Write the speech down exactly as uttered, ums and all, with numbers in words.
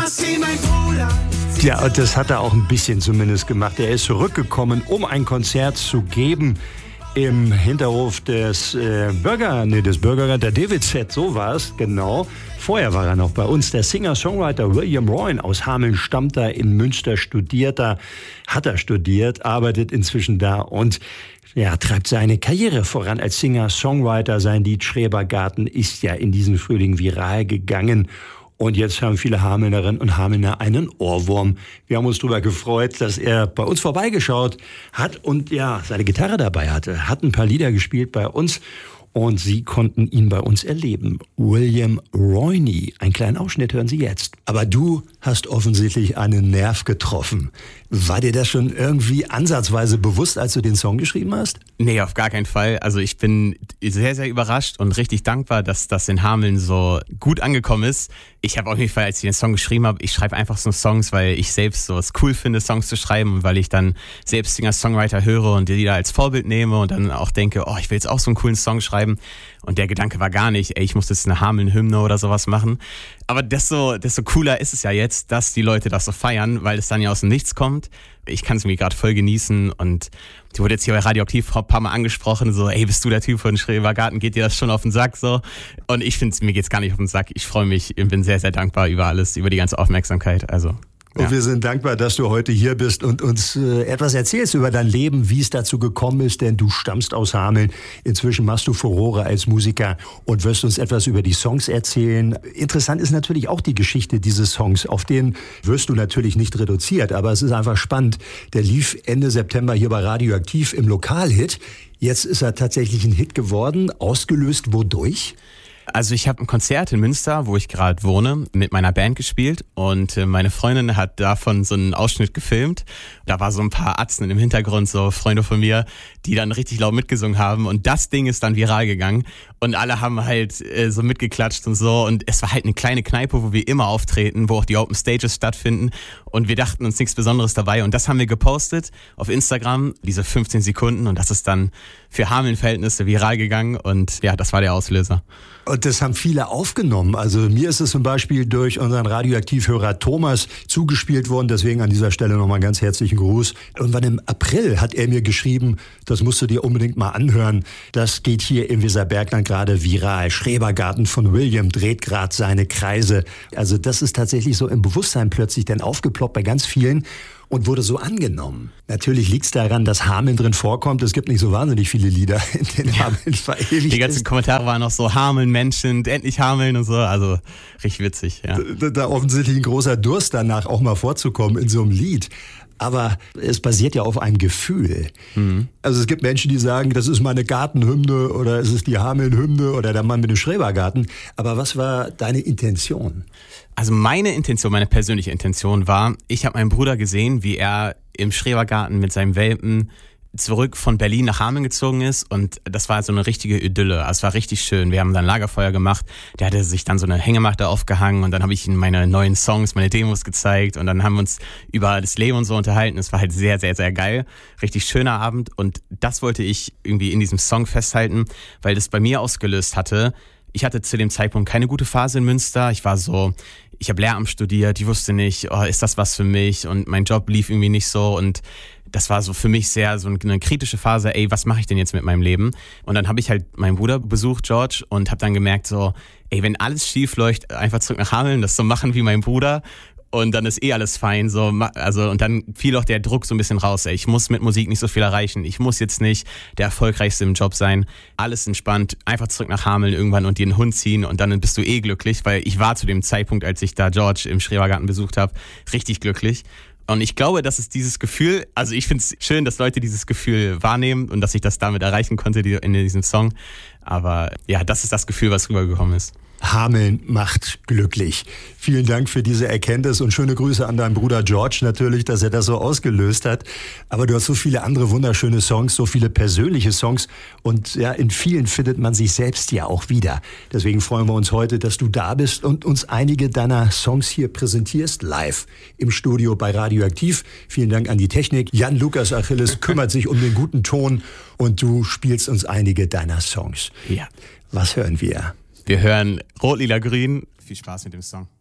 das wie mein Bruder. Ja, und das hat er auch ein bisschen zumindest gemacht. Er ist zurückgekommen, um ein Konzert zu geben im Hinterhof des äh, Burger, nee, des Burger, der David Set, so war es, genau. Vorher war er noch bei uns. Der Singer-Songwriter William Royne aus Hameln stammt da, in Münster studiert da, hat er studiert, arbeitet inzwischen da und ja, treibt seine Karriere voran als Singer-Songwriter. Sein Lied Schrebergarten ist ja in diesem Frühling viral gegangen. Und jetzt haben viele Hamelnerinnen und Hamelner einen Ohrwurm. Wir haben uns darüber gefreut, dass er bei uns vorbeigeschaut hat und ja, seine Gitarre dabei hatte. Hat ein paar Lieder gespielt bei uns und Sie konnten ihn bei uns erleben. William Royne. Einen kleinen Ausschnitt hören Sie jetzt. Aber du hast offensichtlich einen Nerv getroffen. War dir das schon irgendwie ansatzweise bewusst, als du den Song geschrieben hast? Nee, auf gar keinen Fall. Also ich bin sehr, sehr überrascht und richtig dankbar, dass das in Hameln so gut angekommen ist. Ich habe auf jeden Fall, als ich den Song geschrieben habe, ich schreibe einfach so Songs, weil ich selbst so es cool finde, Songs zu schreiben und weil ich dann selbst Singer-Songwriter höre und die da als Vorbild nehme und dann auch denke, oh, ich will jetzt auch so einen coolen Song schreiben. Und der Gedanke war gar nicht, ey, ich muss jetzt eine Hameln-Hymne oder sowas machen. Aber desto, desto cooler ist es ja jetzt, dass die Leute das so feiern, weil es dann ja aus dem Nichts kommt. Ich kann es mir gerade voll genießen und die wurde jetzt hier bei Radioaktiv ein paar Mal angesprochen, so, ey, bist du der Typ von Schrebergarten, geht dir das schon auf den Sack, so. Und ich finde, mir geht's gar nicht auf den Sack. Ich freue mich, bin sehr, sehr dankbar über alles, über die ganze Aufmerksamkeit, also. Und ja. Wir sind dankbar, dass du heute hier bist und uns äh, etwas erzählst über dein Leben, wie es dazu gekommen ist, denn du stammst aus Hameln. Inzwischen machst du Furore als Musiker und wirst uns etwas über die Songs erzählen. Interessant ist natürlich auch die Geschichte dieses Songs. Auf den wirst du natürlich nicht reduziert, aber es ist einfach spannend. Der lief Ende September hier bei Radioaktiv im Lokalhit. Jetzt ist er tatsächlich ein Hit geworden. Ausgelöst wodurch? Also ich habe ein Konzert in Münster, wo ich gerade wohne, mit meiner Band gespielt und meine Freundin hat davon so einen Ausschnitt gefilmt. Da war so ein paar Atzen im Hintergrund, so Freunde von mir, die dann richtig laut mitgesungen haben und das Ding ist dann viral gegangen und alle haben halt äh, so mitgeklatscht und so und es war halt eine kleine Kneipe, wo wir immer auftreten, wo auch die Open Stages stattfinden und wir dachten uns nichts Besonderes dabei und das haben wir gepostet auf Instagram, diese fünfzehn Sekunden und das ist dann für Hameln-Verhältnisse viral gegangen und ja, das war der Auslöser. Und das haben viele aufgenommen. Also mir ist es zum Beispiel durch unseren Radioaktivhörer Thomas zugespielt worden. Deswegen an dieser Stelle nochmal ganz herzlichen Gruß. Irgendwann im April hat er mir geschrieben, das musst du dir unbedingt mal anhören. Das geht hier im Weserbergland gerade viral. Schrebergarten von William dreht gerade seine Kreise. Also das ist tatsächlich so im Bewusstsein plötzlich dann aufgeploppt bei ganz vielen. Und wurde so angenommen. Natürlich liegt es daran, dass Hameln drin vorkommt. Es gibt nicht so wahnsinnig viele Lieder, in denen ja. Hameln verewigt Die ganzen ist. Kommentare waren noch so Hameln, Menschen, endlich Hameln und so. Also richtig witzig, ja. Da, da offensichtlich ein großer Durst danach, auch mal vorzukommen in so einem Lied. Aber es basiert ja auf einem Gefühl. Mhm. Also es gibt Menschen, die sagen, das ist meine Gartenhymne oder es ist die Hameln-Hymne oder der Mann mit dem Schrebergarten. Aber was war deine Intention? Also meine Intention, meine persönliche Intention war, ich habe meinen Bruder gesehen, wie er im Schrebergarten mit seinem Welpen zurück von Berlin nach Hameln gezogen ist und das war so eine richtige Idylle. Also es war richtig schön. Wir haben dann Lagerfeuer gemacht. Der hatte sich dann so eine Hängematte aufgehangen und dann habe ich ihm meine neuen Songs, meine Demos gezeigt und dann haben wir uns über das Leben und so unterhalten. Es war halt sehr, sehr, sehr geil. Richtig schöner Abend und das wollte ich irgendwie in diesem Song festhalten, weil das bei mir ausgelöst hatte. Ich hatte zu dem Zeitpunkt keine gute Phase in Münster. Ich war so, ich habe Lehramt studiert, ich wusste nicht, oh, ist das was für mich? Und mein Job lief irgendwie nicht so und das war so für mich sehr so eine kritische Phase, ey, was mache ich denn jetzt mit meinem Leben? Und dann habe ich halt meinen Bruder besucht, George, und habe dann gemerkt so, ey, wenn alles schief läuft, einfach zurück nach Hameln, das so machen wie mein Bruder und dann ist eh alles fein, so, also, und dann fiel auch der Druck so ein bisschen raus, ey, ich muss mit Musik nicht so viel erreichen, ich muss jetzt nicht der Erfolgreichste im Job sein, alles entspannt, einfach zurück nach Hameln irgendwann und dir einen Hund ziehen und dann bist du eh glücklich, weil ich war zu dem Zeitpunkt, als ich da George im Schrebergarten besucht habe, richtig glücklich. Und ich glaube, dass es dieses Gefühl, also ich finde es schön, dass Leute dieses Gefühl wahrnehmen und dass ich das damit erreichen konnte in diesem Song. Aber ja, das ist das Gefühl, was rübergekommen ist. Hameln macht glücklich. Vielen Dank für diese Erkenntnis und schöne Grüße an deinen Bruder George natürlich, dass er das so ausgelöst hat. Aber du hast so viele andere wunderschöne Songs, so viele persönliche Songs und ja, in vielen findet man sich selbst ja auch wieder. Deswegen freuen wir uns heute, dass du da bist und uns einige deiner Songs hier präsentierst, live im Studio bei Radioaktiv. Vielen Dank an die Technik. Jan-Lukas Achilles kümmert sich um den guten Ton und du spielst uns einige deiner Songs. Ja. Was hören wir? Wir hören Rot, Lila, Grün. Viel Spaß mit dem Song.